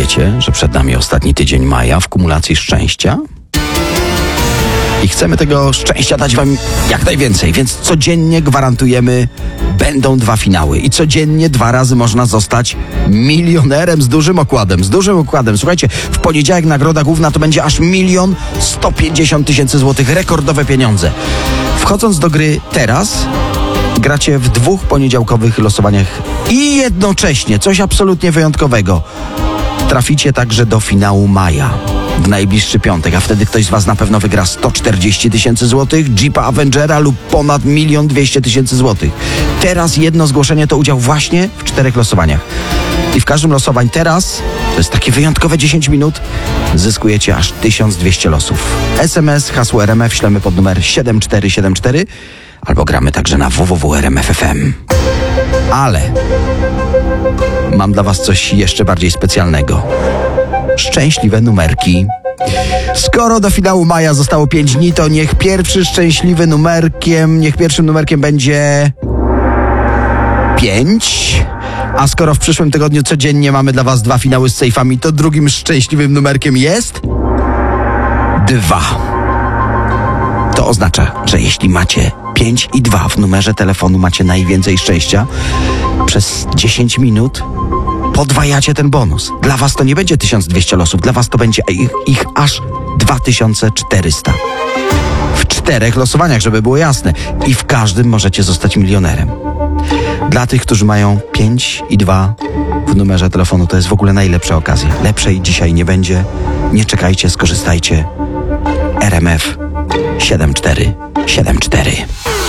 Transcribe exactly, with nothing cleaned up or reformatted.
wiecie, że przed nami ostatni tydzień maja w kumulacji szczęścia? I chcemy tego szczęścia dać wam jak najwięcej, więc codziennie gwarantujemy, będą dwa finały i codziennie dwa razy można zostać milionerem z dużym okładem, z dużym okładem. Słuchajcie, w poniedziałek nagroda główna to będzie aż milion sto pięćdziesiąt tysięcy złotych, rekordowe pieniądze. Wchodząc do gry teraz, gracie w dwóch poniedziałkowych losowaniach i jednocześnie, coś absolutnie wyjątkowego, traficie także do finału maja w najbliższy piątek, a wtedy ktoś z was na pewno wygra sto czterdzieści tysięcy złotych, Jeepa Avengera lub ponad milion dwieście tysięcy złotych. Teraz jedno zgłoszenie to udział właśnie w czterech losowaniach. I w każdym losowań teraz, to jest takie wyjątkowe dziesięć minut, zyskujecie aż tysiąc dwieście losów. S M S, hasło R M F ślemy pod numer siedem cztery siedem cztery albo gramy także na w w w kropka r m f f m. Ale mam dla was coś jeszcze bardziej specjalnego. Szczęśliwe numerki. Skoro do finału maja zostało pięć dni, to niech pierwszy szczęśliwy numerkiem, niech pierwszym numerkiem będzie pięć. A skoro w przyszłym tygodniu codziennie mamy dla was dwa finały z sejfami, to drugim szczęśliwym numerkiem jest dwa. To oznacza, że jeśli macie pięć i dwa w numerze telefonu, macie najwięcej szczęścia. Przez dziesięć minut podwajacie ten bonus. Dla was to nie będzie tysiąc dwieście losów, dla was to będzie ich, ich aż dwa tysiące czterysta. W czterech losowaniach, żeby było jasne. I w każdym możecie zostać milionerem. Dla tych, którzy mają pięć i dwa w numerze telefonu, to jest w ogóle najlepsza okazja. Lepszej dzisiaj nie będzie. Nie czekajcie, skorzystajcie. R M F siedem cztery siedem cztery.